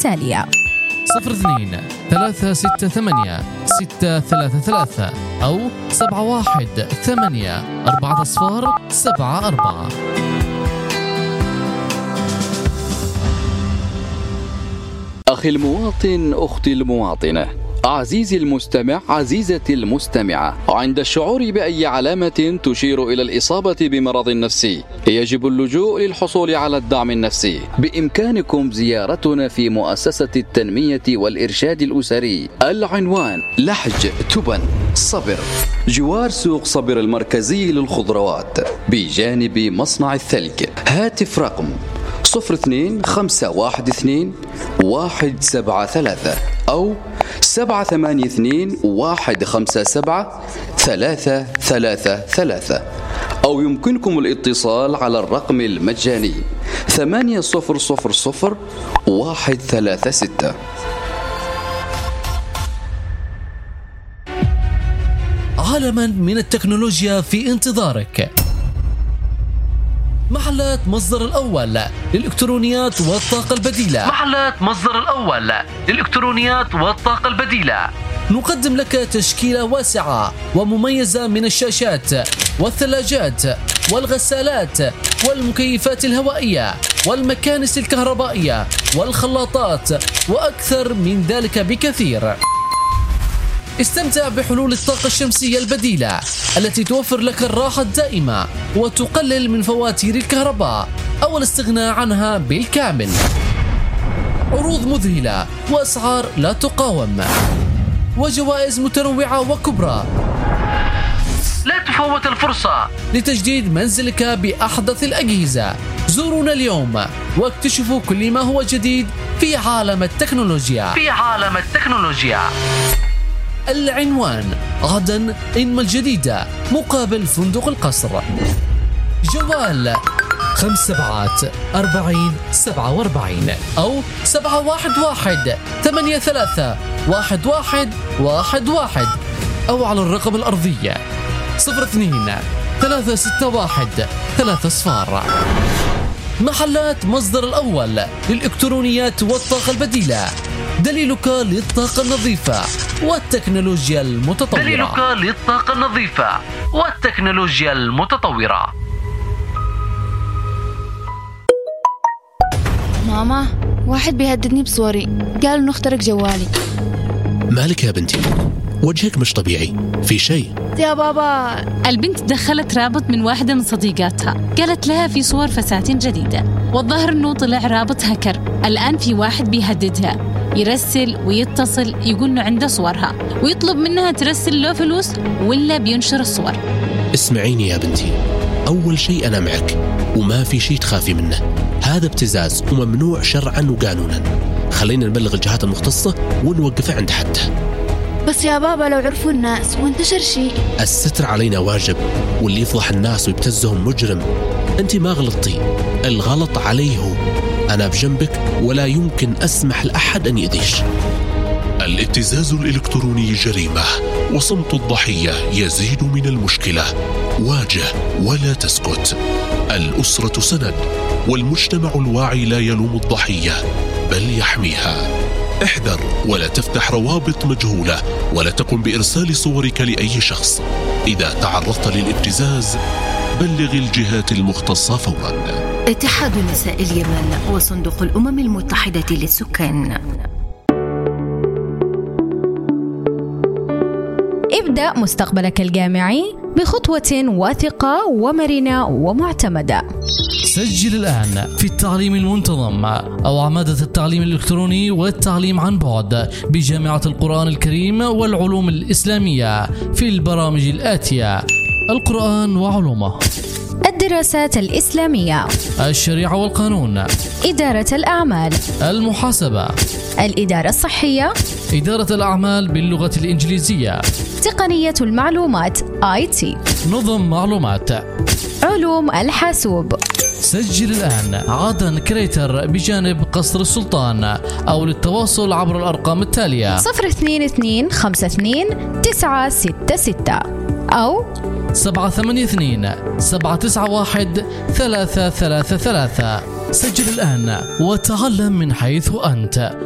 التالية: 02-368-633 أو 718-400-74. أخي المواطن، أختي المواطنة، عزيزي المستمع، عزيزتي المستمعة، عند الشعور بأي علامة تشير إلى الإصابة بمرض نفسي يجب اللجوء للحصول على الدعم النفسي. بإمكانكم زيارتنا في مؤسسة التنمية والإرشاد الأسري. العنوان: لحج تبن صبر، جوار سوق صبر المركزي للخضروات بجانب مصنع الثلج. هاتف رقم 02-512-173 أو 782-157-333 أو يمكنكم الاتصال على الرقم المجاني 8000136. عالما من التكنولوجيا في انتظارك. محلات مصدر الأول للإلكترونيات والطاقة البديلة. محلات مصدر الأول للإلكترونيات والطاقة البديلة. نقدم لك تشكيلة واسعة ومميزة من الشاشات والثلاجات والغسالات والمكيفات الهوائية والمكانس الكهربائية والخلاطات وأكثر من ذلك بكثير. استمتع بحلول الطاقة الشمسية البديلة التي توفر لك الراحة الدائمة وتقلل من فواتير الكهرباء أو الاستغناء عنها بالكامل. عروض مذهلة وأسعار لا تقاوم وجوائز متنوعة وكبرى. لا تفوت الفرصة لتجديد منزلك بأحدث الأجهزة. زورونا اليوم واكتشفوا كل ما هو جديد في عالم التكنولوجيا. العنوان: غدا إنما الجديدة مقابل فندق القصر. جوال 574047 أو 711-83-1111 أو على الرقم الأرضي 02-361-3. محلات مصدر الأول للإلكترونيات والطاقة البديلة، دليلك للطاقة النظيفة والتكنولوجيا المتطورة. ماما، واحد بيهددني بصوري، قال نخترق جوالي. مالك يا بنتي؟ وجهك مش طبيعي، في شيء؟ يا بابا، البنت دخلت رابط من واحدة من صديقاتها، قالت لها في صور فساتين جديدة، والظاهر انه طلع رابط هكر. الآن في واحد بيهددها، يرسل ويتصل يقول انه عنده صورها ويطلب منها ترسل له فلوس ولا بينشر الصور. اسمعيني يا بنتي، أول شيء أنا معك وما في شيء تخافي منه، هذا ابتزاز وممنوع شرعا وقانونا. خلينا نبلغ الجهات المختصة ونوقفه عند حدها. بس يا بابا لو عرفوا الناس وانتشر شيء. الستر علينا واجب، واللي يفضح الناس ويبتزهم مجرم. أنت ما غلطتي، الغلط عليه هو. أنا بجنبك ولا يمكن أسمح لأحد أن يأذيش. الابتزاز الإلكتروني جريمة، وصمت الضحية يزيد من المشكلة. واجه ولا تسكت. الأسرة سند، والمجتمع الواعي لا يلوم الضحية بل يحميها. احذر ولا تفتح روابط مجهولة، ولا تقم بإرسال صورك لأي شخص. إذا تعرضت للابتزاز بلغ الجهات المختصة فورا. اتحاد نساء اليمن وصندوق الأمم المتحدة للسكان. ابدأ مستقبلك الجامعي بخطوة واثقة ومرنة ومعتمدة. سجل الآن في التعليم المنتظم أو عمادة التعليم الإلكتروني والتعليم عن بعد بجامعة القرآن الكريم والعلوم الإسلامية في البرامج الآتية: القرآن وعلومه، الدراسات الإسلامية، الشريعة والقانون، إدارة الأعمال، المحاسبة، الإدارة الصحية، إدارة الأعمال باللغة الإنجليزية، تقنية المعلومات IT، نظم معلومات، علوم الحاسوب. سجل الآن عادن كريتر بجانب قصر السلطان، أو للتواصل عبر الأرقام التالية 02252-966 أو 782-791-333. سجل الآن وتعلم من حيث أنت.